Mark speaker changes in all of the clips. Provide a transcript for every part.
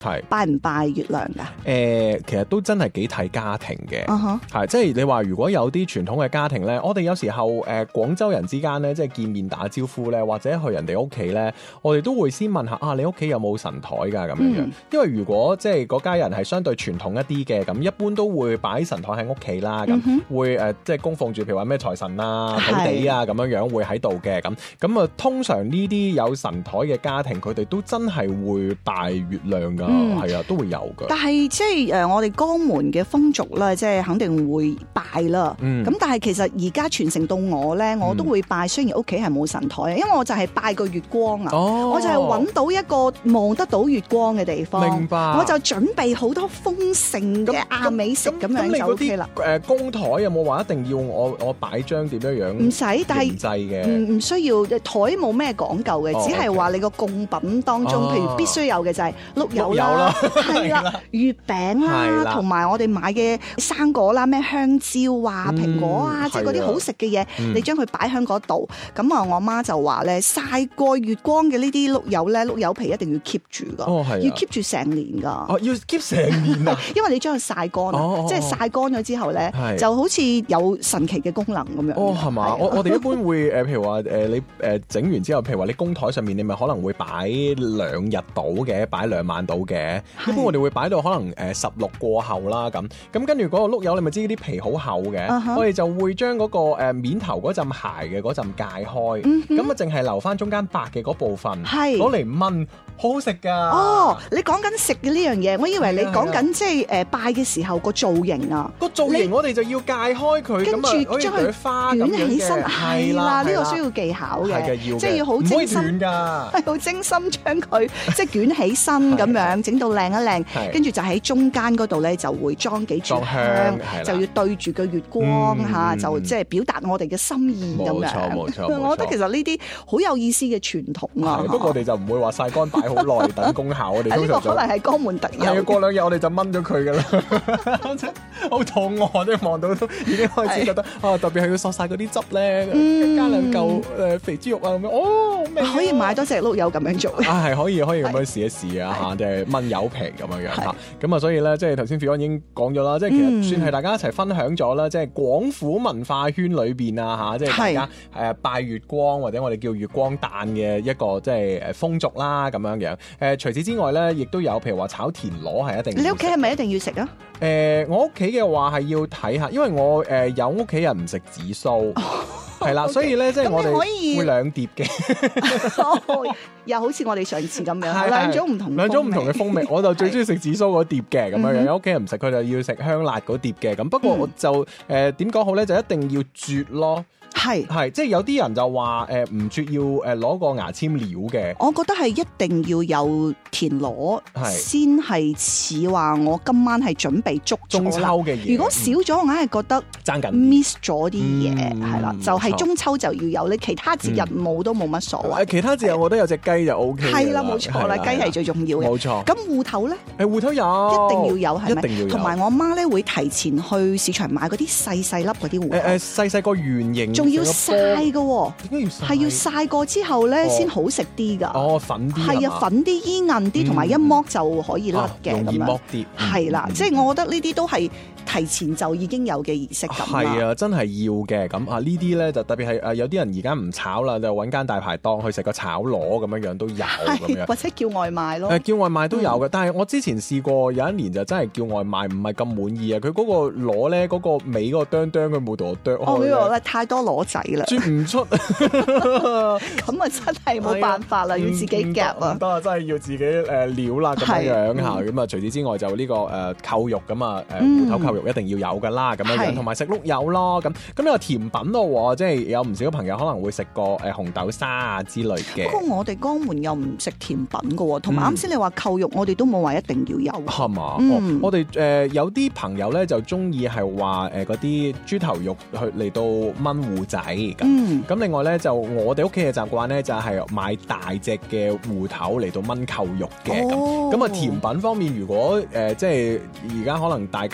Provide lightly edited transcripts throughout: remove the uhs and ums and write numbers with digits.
Speaker 1: 拜唔拜月亮㗎？
Speaker 2: 其實都真係幾睇家庭嘅，
Speaker 1: 係
Speaker 2: 即係你話如果有啲傳統嘅家庭咧，我哋有時候廣州人之間咧，即係見面打招呼咧，或者去人哋屋企咧，我哋都會先問下你屋企有冇神台㗎咁樣。因為如果即係嗰家人係相對傳統一啲嘅，咁一般都會擺神台喺屋企啦，咁會即係供奉住譬如話咩財神啊、土地啊咁樣會喺度嘅，咁啊通常呢啲有神台嘅家庭，佢哋都真係會拜月亮㗎。係啊，都會有㗎。
Speaker 1: 但係即係我哋江門嘅風俗咧，即係肯定會拜啦。咁但係其實而家傳承到我咧，我都會拜。雖然屋企係冇神台，因為我就係拜個月光啊。我就係揾到一個望得到月光嘅地方。
Speaker 2: 明白。
Speaker 1: 我就準備好多豐盛嘅亞美食咁樣就 OK 啦。
Speaker 2: 公台有冇話一定要我擺張點樣？
Speaker 1: 唔使，但係唔需要。台冇咩講究嘅，只係話你個貢品當中，譬如必須有嘅就係碌柚啦，係啦，月餅啦，同埋我哋買嘅生果啦，咩香蕉啊、蘋果啊，即係嗰啲好食嘅嘢，你將佢擺喺嗰度。咁啊，我媽就話咧，曬過月光嘅呢啲碌柚咧，碌柚皮一定要 keep 住噶，要 keep 住成年噶。
Speaker 2: 要 keep 成年啊！
Speaker 1: 因為你將佢曬乾，即係曬乾咗之後咧，就好似有神奇嘅功能咁樣。
Speaker 2: 係嘛？我哋一般會譬如話你整完之後，譬如話你公台上面，你咪可能會擺2日到嘅，擺2晚到嘅。一般我哋會擺到可能16過後啦，咁跟住嗰個碌柚，你咪知啲皮好厚嘅，我哋就會將嗰個面頭嗰陣鞋嘅嗰陣解開，咁啊淨係留翻中間白嘅嗰部分，攞嚟炆，好好食㗎。你講緊食嘅呢樣嘢，我以為你講緊即係拜嘅時候個造型啊。個造型我哋就要解開佢，跟住將佢花捲起身，係啦，
Speaker 1: 呢個需要技巧嘅，
Speaker 2: 即係
Speaker 1: 要好精心，
Speaker 2: 係
Speaker 1: 好精心將佢即係捲起身咁樣，整到靚一靚，跟住就喺中間嗰度咧就會裝幾炷香，就要對住個月光嚇，就即係表達我哋嘅心意咁樣。
Speaker 2: 冇錯，
Speaker 1: 我覺得其實呢啲好有意思嘅傳統啊。
Speaker 2: 不過我哋就唔會話曬乾擺好耐等功效，我哋
Speaker 1: 呢個可能係江門特有。
Speaker 2: 係啊，過2日我哋就炆咗佢㗎啦。好肚餓，即係望到都已經開始覺得特別係要索曬嗰啲汁咧，加2嚿肥豬肉啊咁樣。
Speaker 1: 可以買多隻碌柚咁樣做。
Speaker 2: 係可以咁樣試一試啊嚇，即係炆柚皮咁樣嚇。咁啊，所以咧即係頭先 Fiona 已經講咗啦，即係其實算係大家一齊分享咗啦，即係廣府文化圈裏邊啊嚇，即係大家拜月光或者我哋叫月光誕嘅一個即係風俗啦咁樣樣。除此之外咧，亦都有譬如話炒田螺係一定。
Speaker 1: 你屋企係咪一定要食啊？
Speaker 2: 我屋企嘅話係要睇下，因為我有屋企人唔食紫蘇。係啦，所以咧即係我哋會2碟嘅，
Speaker 1: 又好似我哋上次咁樣，兩種唔同
Speaker 2: 嘅風味。我就最中意食紫蘇嗰碟嘅咁樣，有屋企人唔食，佢就要食香辣嗰碟嘅。咁不過我就點講好咧，就一定要啜咯。係，即係有啲人就話唔啜要攞個牙籤撩嘅。我覺得係一定要有田螺，先係似話我今晚係準備捉中秋嘅嘢。如果少咗，我硬係覺得爭緊 miss 咗啲嘢，係啦，就係中秋就要有，你其他節日冇都冇乜所謂。 其他節日我覺得有隻雞就 O K。係
Speaker 1: 啦，冇錯啦，雞係最重要嘅。
Speaker 2: 冇錯。
Speaker 1: 咁芋頭咧？
Speaker 2: 芋頭有，
Speaker 1: 一定要有，係咪？
Speaker 2: 一定要有。同
Speaker 1: 埋我媽咧會提前去市場買嗰啲細粒嗰啲芋頭。
Speaker 2: 細個圓形。
Speaker 1: 仲要曬嘅喎，
Speaker 2: 點解要曬？
Speaker 1: 係要曬過之後咧，先好食啲㗎。
Speaker 2: 粉啲
Speaker 1: 係啊，粉啲煙韌啲，同埋一剝就可以甩嘅咁樣。
Speaker 2: 容易剝啲。
Speaker 1: 係啦，即係我覺得呢啲都係提前就已經有嘅儀式感。
Speaker 2: 係啊，真係要嘅。咁呢啲咧就特別係有啲人而家唔炒啦，就揾間大排檔去食個炒螺咁樣都有咁樣。
Speaker 1: 或者叫外賣咯。
Speaker 2: 叫外賣都有嘅，但係我之前試過有一年就真係叫外賣唔係咁滿意啊！佢嗰個螺咧，嗰個尾嗰個釘釘佢冇同我剁開。
Speaker 1: 太多螺仔啦。
Speaker 2: 唔出，
Speaker 1: 咁啊真係冇辦法啦，要自己夾啊！
Speaker 2: 唔得啊，真係要自己料啦咁樣嚇。咁啊，除此之外就呢個扣肉咁啊，芋頭扣肉一定要有噶啦，咁樣同埋食碌柚咯。咁呢個甜品咯，即係有唔少朋友可能會食過紅豆沙啊之類嘅。
Speaker 1: 不過我哋江門又唔食甜品噶，同埋啱先你話扣肉，我哋都冇話一定要有。
Speaker 2: 係嘛？我哋有啲朋友咧就中意係話嗰啲豬頭肉去嚟到炆糊仔咁另外咧就我哋屋企嘅習慣咧就係買大隻嘅芋頭嚟到炆扣肉嘅咁啊甜品方面如果即係而家可能大家都會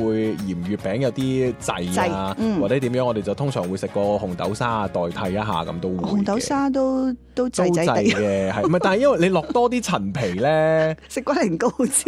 Speaker 2: 會嫌月餅有啲滯啊，或者點樣，我哋就通常會食個紅豆沙啊代替一下咁都會。
Speaker 1: 紅豆沙都滯滯地
Speaker 2: 嘅，係唔係？但係因為你落多啲陳皮咧，
Speaker 1: 食龜苓膏。